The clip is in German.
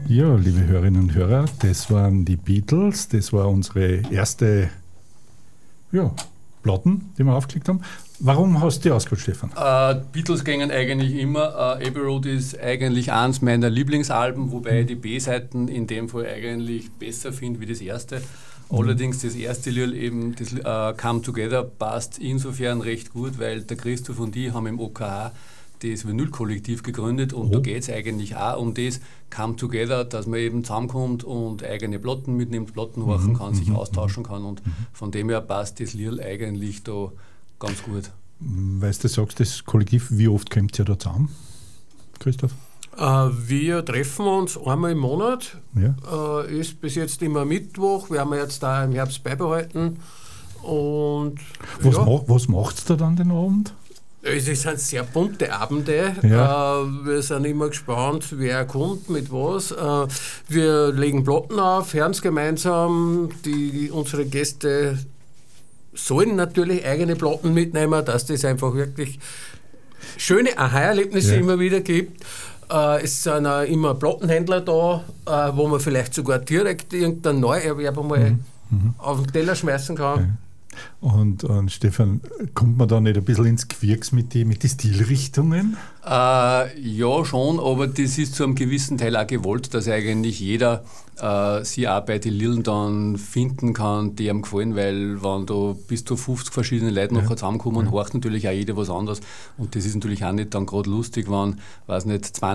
Ja, liebe Hörerinnen und Hörer, das waren die Beatles. Das war unsere erste Platten, die wir aufgelegt haben. Warum hast du die ausgewählt, Stefan? Beatles gingen eigentlich immer. Abbey Road ist eigentlich eins meiner Lieblingsalben, wobei ich die B-Seiten in dem Fall eigentlich besser finde wie das erste. Allerdings das erste Lied, eben das Come Together, passt insofern recht gut, weil der Christoph und ich haben im OKH das Vinyl-Kollektiv gegründet und da geht es eigentlich auch um das Come Together, dass man eben zusammenkommt und eigene Platten mitnimmt, Platten horchen kann, sich austauschen kann und von dem her passt das Lied eigentlich da ganz gut. Weißt du, sagst das Kollektiv, wie oft kommt ihr da zusammen, Christoph? Wir treffen uns einmal im Monat, ist bis jetzt immer Mittwoch, wir haben jetzt da im Herbst beibehalten. Und was macht ihr da dann den Abend? Es sind sehr bunte Abende. Wir sind immer gespannt, wer kommt, mit was. Wir legen Platten auf, hören es gemeinsam. Unsere Gäste sollen natürlich eigene Platten mitnehmen, dass das einfach wirklich schöne Aha-Erlebnisse immer wieder gibt. Es sind auch immer Plattenhändler da, wo man vielleicht sogar direkt irgendeinen Neuerwerb einmal auf den Teller schmeißen kann. Ja. Und Stefan, kommt man da nicht ein bisschen ins Gewirks mit den Stilrichtungen? Ja, schon, aber das ist zu einem gewissen Teil auch gewollt, dass eigentlich jeder sich auch bei den Lillen dann finden kann, die ihm gefallen, weil wenn da bis zu 50 verschiedene Leute nachher zusammenkommen, horcht natürlich auch jeder was anderes und das ist natürlich auch nicht dann gerade lustig, wenn, weiß nicht, 20